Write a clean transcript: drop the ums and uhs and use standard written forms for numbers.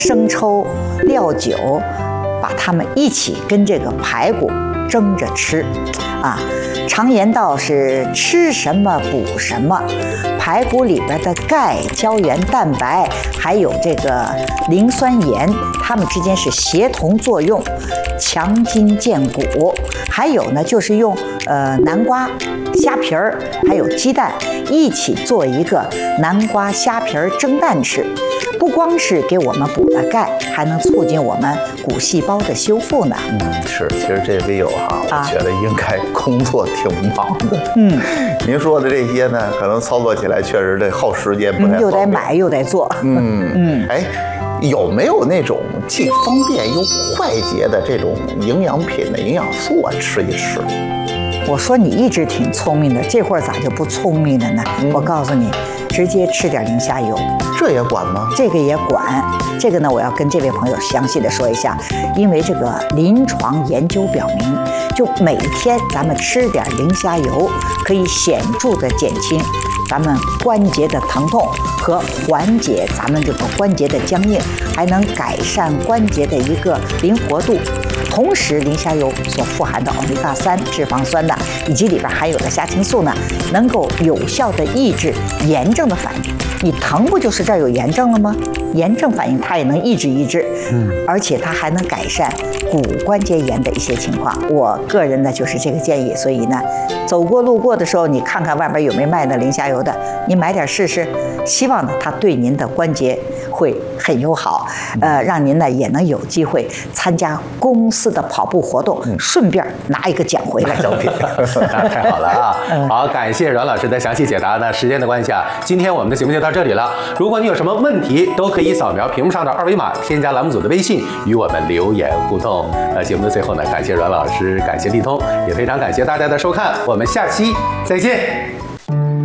生抽、料酒，把它们一起跟这个排骨蒸着吃。啊，常言道是吃什么补什么，排骨里边的钙、胶原蛋白，还有这个磷酸盐，它们之间是协同作用，强筋健骨。还有呢，就是用南瓜、虾皮儿还有鸡蛋一起做一个南瓜虾皮儿蒸蛋吃。不光是给我们补了钙，还能促进我们骨细胞的修复呢。 是，其实这位友哈，我觉得应该工作挺忙的。您说的这些呢，可能操作起来确实得耗时间，不太方便。 又得买又得做。 哎，有没有那种既方便又快捷的这种营养品的营养素啊，吃一吃？ 我说你一直挺聪明的，这会儿咋就不聪明了呢？我告诉你，直接吃点磷虾油。 这也管吗？ 这个也管。这个呢，我要跟这位朋友详细的说一下，因为这个临床研究表明，就每天咱们吃点磷虾油，可以显著的减轻咱们关节的疼痛和缓解咱们这个关节的僵硬，还能改善关节的一个灵活度。同时，磷虾油所富含的欧米伽3脂肪酸呢，以及里边含有的虾青素呢，能够有效的抑制炎症的反应。你疼不就是这儿有炎症了吗？炎症反应它也能抑制，而且它还能改善骨关节炎的一些情况。我个人呢就是这个建议，所以呢，走过路过的时候，你看看外边有没有卖的磷虾油的，你买点试试，希望呢它对您的关节会很友好，让您呢也能有机会参加公司的跑步活动，顺便拿一个奖回来。 奖品，太好了啊！好，感谢阮老师的详细解答。那时间的关系啊，今天我们的节目就到这里了。如果你有什么问题，都可以扫描屏幕上的二维码，添加栏目组的微信，与我们留言互动。节目的最后呢，感谢阮老师，感谢立通，也非常感谢大家的收看，我们下期再见。